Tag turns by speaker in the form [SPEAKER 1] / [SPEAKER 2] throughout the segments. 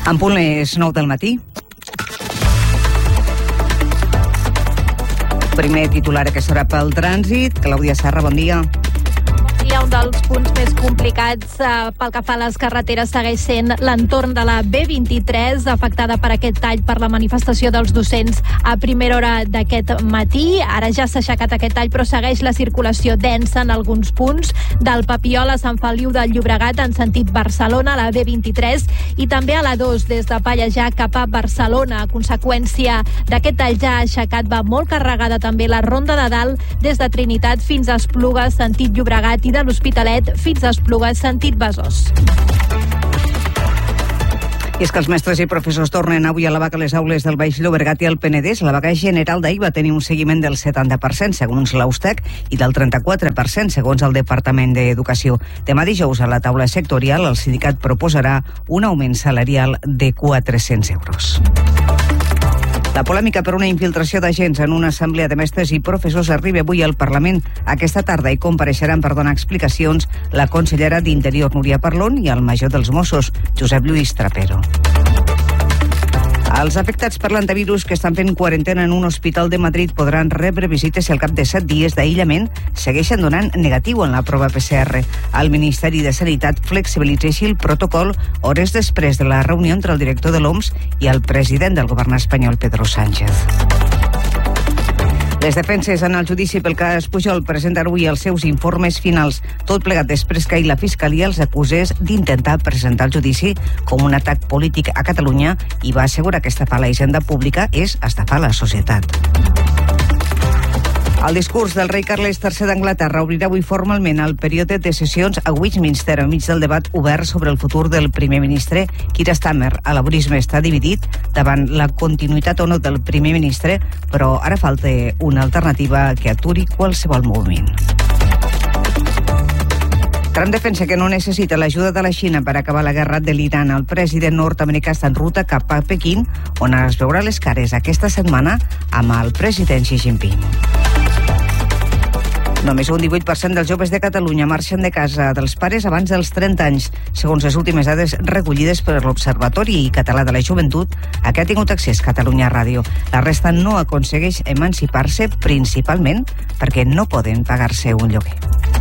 [SPEAKER 1] En punt les 9 del matí. Primer titular a aquesta hora pel trànsit. Clàudia Serra, bon dia.
[SPEAKER 2] Un dels punts més complicats pel que fa a les carreteres segueix sent l'entorn de la B23, afectada per aquest tall per la manifestació dels docents a primera hora d'aquest matí. Ara ja s'ha aixecat aquest tall, però segueix la circulació densa en alguns punts, del Papiol a Sant Feliu del Llobregat en sentit Barcelona, a la B23, i també a la 2 des de Pallejà cap a Barcelona. A conseqüència d'aquest tall ja aixecat, va molt carregada també la Ronda de Dalt des de Trinitat fins a Esplugues, sentit Llobregat, i de l'Hospitalet fins a Esplugues, sentit Besòs.
[SPEAKER 1] I és que els mestres i professors tornen avui a la vaga a les aules del Baix Llobregat i el Penedès. La vaga general d'ahir va tenir un seguiment del 70%, segons l'Austec, i del 34%, segons el Departament d'Educació. Demà dijous, a la taula sectorial, el sindicat proposarà un augment salarial de 400 euros. La polèmica per una infiltració d'agents en una assemblea de mestres i professors arriba avui al Parlament. Aquesta tarda hi compareixeran per donar explicacions la consellera d'Interior, Núria Parlon, i el major dels Mossos, Josep Lluís Trapero. Els afectats per l'antivirus que estan fent quarantena en un hospital de Madrid podran rebre visites si al cap de 7 dies d'aïllament segueixen donant negatiu en la prova PCR. El Ministeri de Sanitat flexibilitza així el protocol hores després de la reunió entre el director de l'OMS i el president del govern espanyol, Pedro Sánchez. Les defenses en el judici pel cas Pujol presenten avui els seus informes finals, tot plegat després que ahir la Fiscalia els acusés d'intentar presentar el judici com un atac polític a Catalunya i va assegurar que estafar la hisenda pública és estafar la societat. El discurs del rei Carles III d'Anglaterra obrirà avui formalment el període de sessions a Westminster enmig del debat obert sobre el futur del primer ministre. Keir Starmer. El laborisme està dividit davant la continuïtat o no del primer ministre, però ara falta una alternativa que aturi qualsevol moviment. Trump defensa que no necessita l'ajuda de la Xina per acabar la guerra de l'Iran. El president nord-americà està en ruta cap a Pequín, on es veurà les cares aquesta setmana amb el president Xi Jinping. Només un 18% dels joves de Catalunya marxen de casa dels pares abans dels 30 anys, segons les últimes dades recollides per l'Observatori Català de la Joventut a què ha tingut accés Catalunya Ràdio. La resta no aconsegueix emancipar-se, principalment perquè no poden pagar-se un lloguer.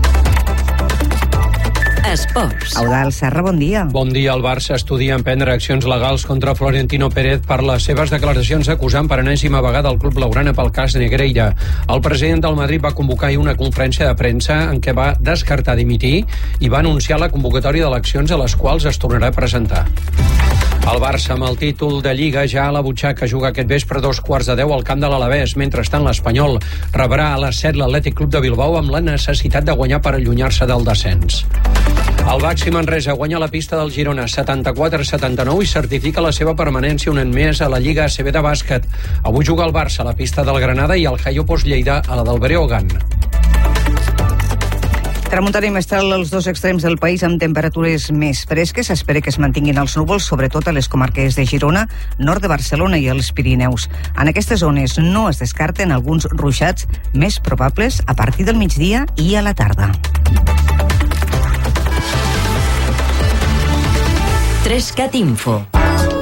[SPEAKER 1] Esports. Eudald Serra, bon dia.
[SPEAKER 3] Bon dia. El Barça estudia emprendre accions legals contra Florentino Pérez per les seves declaracions acusant per enèsima vegada el club blaugrana pel cas Negreira. El president del Madrid va convocar ahir una conferència de premsa en què va descartar dimitir i va anunciar la convocatòria d'eleccions a les quals es tornarà a presentar. El Barça, amb el títol de Lliga ja a la butxaca, juga aquest vespre a 2:15 al camp de l'Alavés. Mentrestant, l'Espanyol rebrà a les 7 l'Atlètic Club de Bilbao amb la necessitat de guanyar per allunyar-se del descens. El Baxi Manresa guanya la pista del Girona 74-79 i certifica la seva permanència un any més a la Lliga ACB de bàsquet. Avui juga el Barça a la pista del Granada i el Jaiopos Lleida a la del Breogán.
[SPEAKER 1] Tramuntana i mestral als dos extrems del país amb temperatures més fresques. S'espera que es mantinguin els núvols, sobretot a les comarques de Girona, nord de Barcelona i els Pirineus. En aquestes zones no es descarten alguns ruixats més probables a partir del migdia i a la tarda.
[SPEAKER 4] 3CAT Info.